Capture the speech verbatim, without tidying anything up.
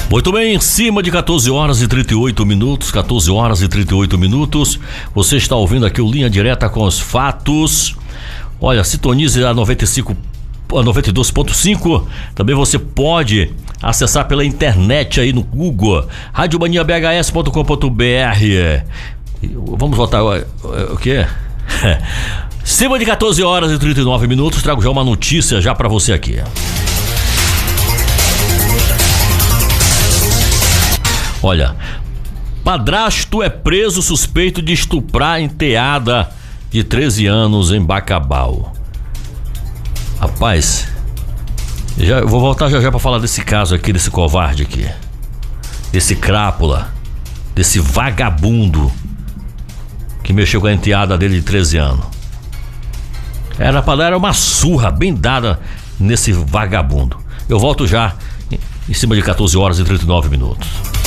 Muito bem, em cima de quatorze horas e trinta e oito minutos, quatorze horas e trinta e oito minutos, você está ouvindo aqui o Linha Direta com os fatos. Olha, sintonize a noventa e cinco, a noventa e dois ponto cinco. Também você pode acessar pela internet aí no Google, rádio mania b h s ponto com ponto b r. Vamos voltar o quê? Cima de quatorze horas e trinta e nove minutos, trago já uma notícia já para você aqui. Olha, padrasto é preso suspeito de estuprar enteada de treze anos em Bacabal. Rapaz, já, vou voltar já já pra falar desse caso aqui, desse covarde aqui, desse crápula, desse vagabundo que mexeu com a enteada dele de treze anos. Era pra dar uma surra bem dada nesse vagabundo. Eu volto já em cima de quatorze horas e trinta e nove minutos.